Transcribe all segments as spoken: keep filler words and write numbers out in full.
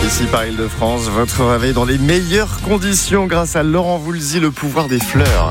Ici par Île-de-France, votre réveil dans les meilleures conditions grâce à Laurent Voulzy, le pouvoir des fleurs.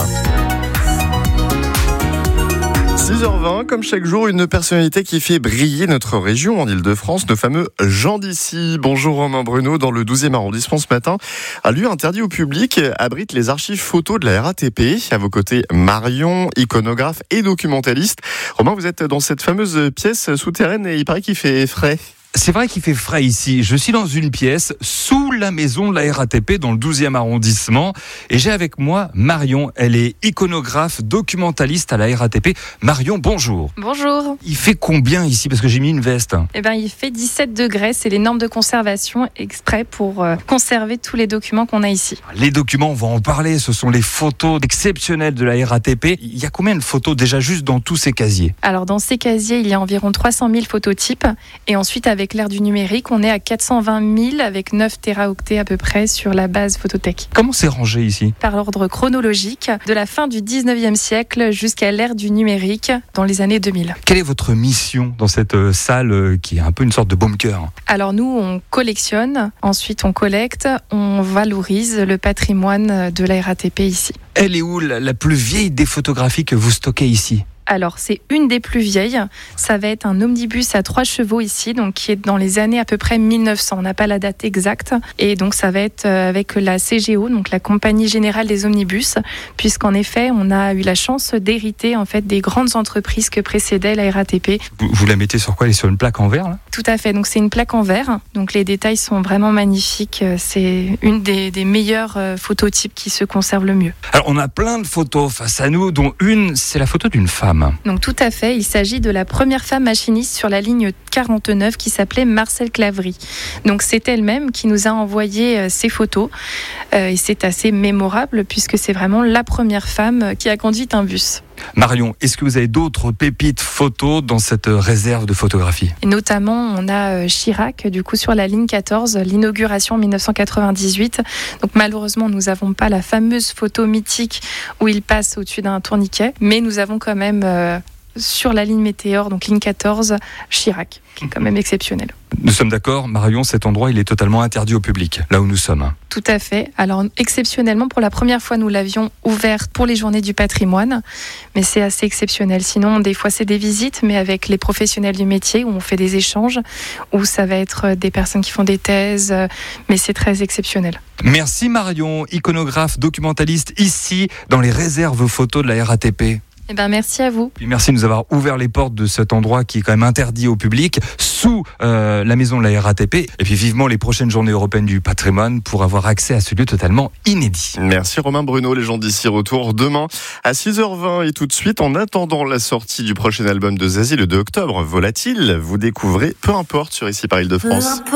six heures vingt, comme chaque jour, une personnalité qui fait briller notre région en Île-de-France, le fameux Jean d'ici. Bonjour Romain Bruno, dans le douzième arrondissement ce matin. Un lieu interdit au public abrite les archives photos de la R A T P. À vos côtés, Marion, iconographe et documentaliste. Romain, vous êtes dans cette fameuse pièce souterraine et il paraît qu'il fait frais. C'est vrai qu'il fait frais ici. Je suis dans une pièce sous la maison de la R A T P dans le douzième arrondissement et j'ai avec moi Marion. Elle est iconographe, documentaliste à la R A T P. Marion, bonjour. Bonjour. Il fait combien ici? Parce que j'ai mis une veste. Eh ben, il fait dix-sept degrés. C'est les normes de conservation exprès pour euh, conserver tous les documents qu'on a ici. Les documents, on va en parler. Ce sont les photos exceptionnelles de la R A T P. Il y a combien de photos déjà juste dans tous ces casiers? Alors, dans ces casiers, il y a environ trois cent mille phototypes. Et ensuite, avec l'ère du numérique, on est à quatre cent vingt mille avec neuf téraoctets à peu près sur la base photothèque. Comment c'est rangé ici? Par ordre chronologique, de la fin du dix-neuvième siècle jusqu'à l'ère du numérique dans les années deux mille. Quelle est votre mission dans cette salle qui est un peu une sorte de baume-cœur? Alors nous, on collectionne, ensuite on collecte, on valorise le patrimoine de la R A T P ici. Elle est où la, la plus vieille des photographies que vous stockez ici? Alors, c'est une des plus vieilles. Ça va être un omnibus à trois chevaux ici, donc qui est dans les années à peu près mille neuf cents. On n'a pas la date exacte. Et donc, ça va être avec la C G O, donc la Compagnie Générale des Omnibus, puisqu'en effet, on a eu la chance d'hériter en fait des grandes entreprises que précédait la R A T P. Vous, vous la mettez sur quoi? Elle est sur une plaque en verre, là? Tout à fait. Donc, c'est une plaque en verre. Donc, les détails sont vraiment magnifiques. C'est une des, des meilleurs phototypes qui se conservent le mieux. Alors, on a plein de photos face à nous, dont une, c'est la photo d'une femme. Donc tout à fait, il s'agit de la première femme machiniste sur la ligne quarante-neuf qui s'appelait Marcel Claverie. Donc c'est elle-même qui nous a envoyé euh, ces photos euh, et c'est assez mémorable puisque c'est vraiment la première femme qui a conduit un bus. Marion, est-ce que vous avez d'autres pépites photos dans cette réserve de photographie? Et notamment, on a Chirac, du coup, sur la ligne quatorze, l'inauguration en dix-neuf cent quatre-vingt-dix-huit. Donc malheureusement, nous n'avons pas la fameuse photo mythique où il passe au-dessus d'un tourniquet, mais nous avons quand même euh, sur la ligne Météore, donc ligne quatorze, Chirac, qui est quand même exceptionnel. Nous sommes d'accord, Marion, cet endroit, il est totalement interdit au public, là où nous sommes. Tout à fait. Alors, exceptionnellement, pour la première fois, nous l'avions ouvert pour les journées du patrimoine, mais c'est assez exceptionnel. Sinon, des fois, c'est des visites, mais avec les professionnels du métier, où on fait des échanges, où ça va être des personnes qui font des thèses, mais c'est très exceptionnel. Merci Marion, iconographe, documentaliste, ici, dans les réserves photos de la R A T P. Eh ben, merci à vous. Puis merci de nous avoir ouvert les portes de cet endroit qui est quand même interdit au public, sous euh, la maison de la R A T P. Et puis vivement les prochaines journées européennes du patrimoine pour avoir accès à ce lieu totalement inédit. Merci Romain Bruno, les gens d'ici retour demain à six heures vingt. Et tout de suite, en attendant la sortie du prochain album de Zazie le deux octobre, Volatile, vous découvrez Peu importe sur Ici par Île-de-France.